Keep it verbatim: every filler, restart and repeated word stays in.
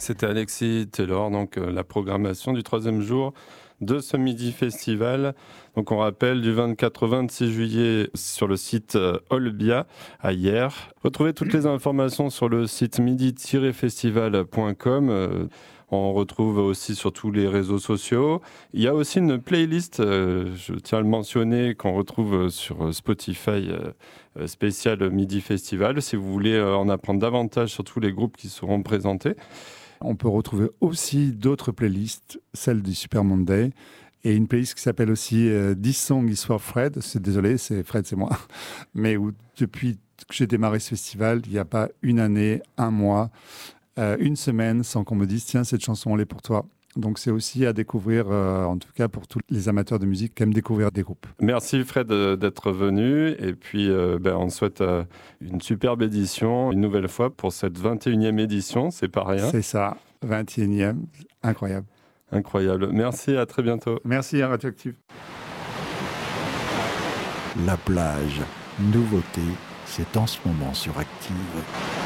c'était Alexis Taylor, donc euh, la programmation du troisième jour de ce Midi Festival. Donc on rappelle du vingt-quatre au vingt-six juillet sur le site euh, Olbia à Hyères. Retrouvez toutes les informations sur le site midi tiret festival point com. Euh, on retrouve aussi sur tous les réseaux sociaux. Il y a aussi une playlist, euh, je tiens à le mentionner, qu'on retrouve sur Spotify euh, spécial Midi Festival, si vous voulez euh, en apprendre davantage sur tous les groupes qui seront présentés. On peut retrouver aussi d'autres playlists, celle du Super Monday, et une playlist qui s'appelle aussi euh, This Song is for Fred. C'est, désolé, c'est Fred, c'est moi. Mais où, depuis que j'ai démarré ce festival, il n'y a pas une année, un mois, euh, une semaine sans qu'on me dise « Tiens, cette chanson, elle est pour toi ». Donc c'est aussi à découvrir, euh, en tout cas pour tous les amateurs de musique qui aiment découvrir des groupes. Merci Fred d'être venu et puis euh, ben, on souhaite euh, une superbe édition, une nouvelle fois pour cette vingt et unième édition, c'est pas rien. C'est ça, vingt et unième, incroyable. Incroyable, merci, à très bientôt. Merci à Radioactive. La plage, nouveauté, c'est en ce moment sur Active.